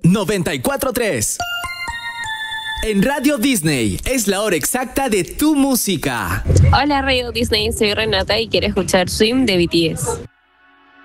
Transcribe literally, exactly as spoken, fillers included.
noventa y cuatro punto tres. En Radio Disney es la hora exacta de tu música. Hola Radio Disney, soy Renata y quiero escuchar Swim de B T S.